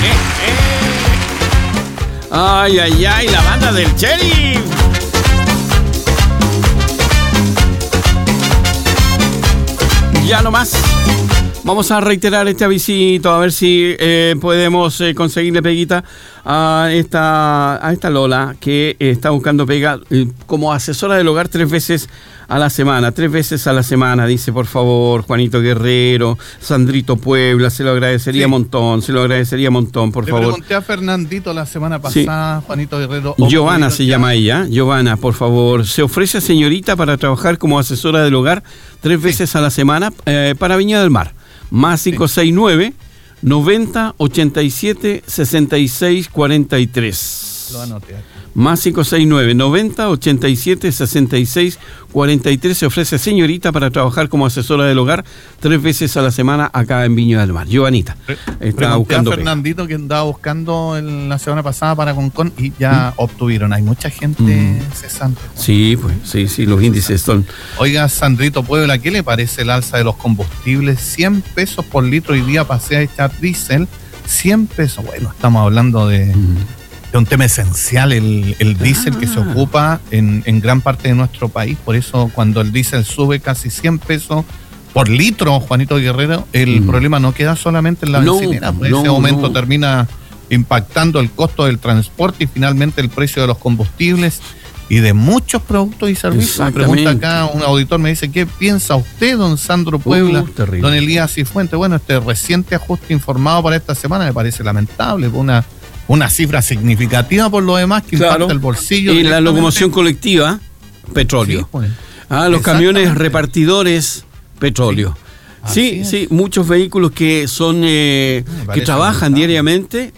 Ay, ay, ay, la banda del Sheriff. Ya nomás. Vamos a reiterar este avisito, a ver si podemos conseguirle peguita a esta Lola que está buscando pega como asesora del hogar 3 veces a la semana. 3 veces a la semana, dice, por favor, Juanito Guerrero, Sandrito Puebla, se lo agradecería montón, por favor. Le pregunté a Fernandito la semana pasada, Juanito Guerrero. Giovanna se llama ella. Giovanna, por favor, se ofrece señorita para trabajar como asesora del hogar 3 veces a la semana para Viña del Mar. Más 569 90 87 66 43. Lo anoté aquí. Más 569 90 87 66 43. Se ofrece señorita para trabajar como asesora del hogar 3 veces a la semana acá en Viña del Mar. Giovanita está buscando a Fernandito que andaba buscando la semana pasada para Concón y ya obtuvieron. Hay mucha gente cesante. Sí, pues sí, los índices son. Oiga, Sandrito Puebla, ¿qué le parece el alza de los combustibles? 100 pesos por litro hoy día pasé a echar diésel. 100 pesos. Bueno, estamos hablando de un tema esencial, el diésel que se ocupa en gran parte de nuestro país. Por eso cuando el diésel sube casi 100 pesos por litro, Juanito Guerrero, el problema no queda solamente en la bencinera. Ese aumento termina impactando el costo del transporte y finalmente el precio de los combustibles y de muchos productos y servicios. Me pregunta acá un auditor, me dice, ¿qué piensa usted, don Sandro Puebla, don Elías Cifuentes? Bueno, este reciente ajuste informado para esta semana me parece lamentable, una cifra significativa por lo demás que impacta el bolsillo. Y la locomoción colectiva, petróleo. Sí, pues. Los camiones repartidores, petróleo. Sí, muchos vehículos que son que trabajan diariamente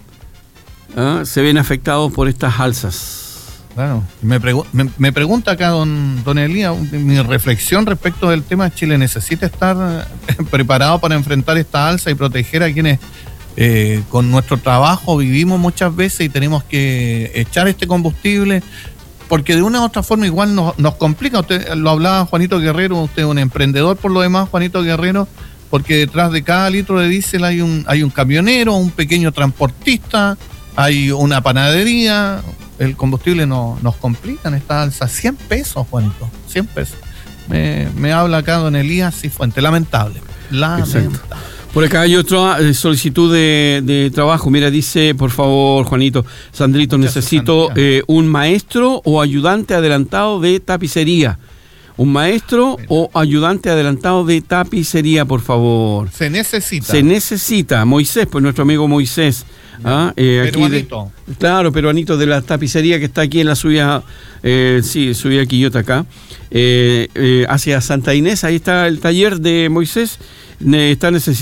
se ven afectados por estas alzas. Claro. Me pregunta acá don Elías, mi reflexión respecto del tema: Chile necesita estar preparado para enfrentar esta alza y proteger a quienes con nuestro trabajo vivimos muchas veces y tenemos que echar este combustible, porque de una u otra forma igual nos complica. Usted lo hablaba, Juanito Guerrero, usted es un emprendedor por lo demás, Juanito Guerrero, porque detrás de cada litro de diésel hay un camionero, un pequeño transportista, hay una panadería. El combustible nos complica en esta alza. 100 pesos, Juanito, 100 pesos. Me habla acá don Elías Cifuentes, lamentable. Por acá hay otra solicitud de trabajo. Mira, dice, por favor, Juanito, Sandrito, necesito un maestro o ayudante adelantado de tapicería. Un maestro o ayudante adelantado de tapicería, por favor. Se necesita. Moisés, pues nuestro amigo Moisés. Peruanito. Claro, peruanito de la tapicería que está aquí en la subida, subida Quillota acá, hacia Santa Inés. Ahí está el taller de Moisés. Está necesitando